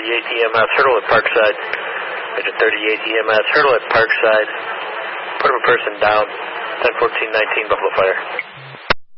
EMS, Hurdle at Parkside. Agent 38 EMS, Hurdle at Parkside. Put a person down, 10-14-19, Buffalo Fire.